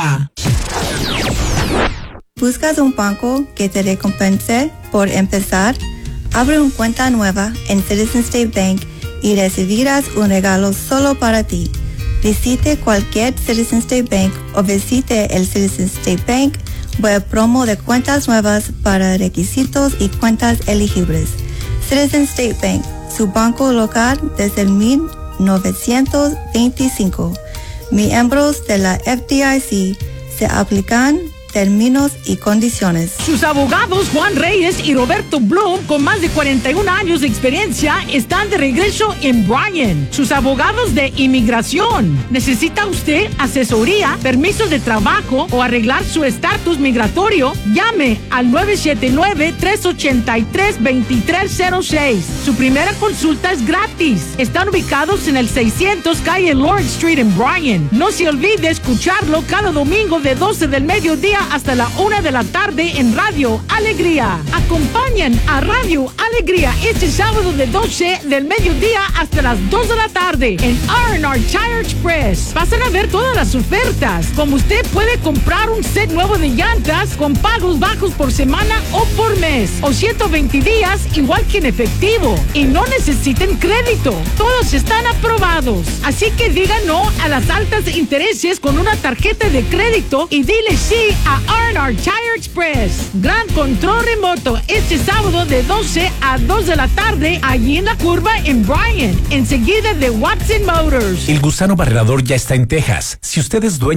Alegría. ¿Buscas un banco que te recompense por empezar? Abre una cuenta nueva en Citizen State Bank y recibirás un regalo solo para ti. Visite cualquier Citizen State Bank o visite el Citizen State Bank web promo de cuentas nuevas para requisitos y cuentas elegibles. Citizen State Bank, su banco local desde el 1925. Miembros de la FDIC. Se aplican términos y condiciones. Sus abogados Juan Reyes y Roberto Bloom, con más de 41 años de experiencia, están de regreso en Bryan. Sus abogados de inmigración. ¿Necesita usted asesoría, permisos de trabajo o arreglar su estatus migratorio? Llame al 979-383-2306. Su primera consulta es gratis. Están ubicados en el 600 calle Lawrence Street en Bryan. No se olvide escucharlo cada domingo de 12 del mediodía hasta la 1 de la tarde en Radio Alegría. Acompañen a Radio Alegría este sábado de 12 del mediodía hasta las 2 de la tarde en R&R Tire Express. Pasen a ver todas las ofertas, como usted puede comprar un set nuevo de llantas con pagos bajos por semana o por mes, o 120 días igual que en efectivo, y no necesiten crédito. Todos están aprobados. Así que diga no a las altas intereses con una tarjeta de crédito y dile sí a R&R Tire Express. Gran control remoto este sábado de 12 a 2 de la tarde allí en la curva en Bryan, enseguida de Watson Motors. El gusano barredor ya está en Texas. Si usted es dueño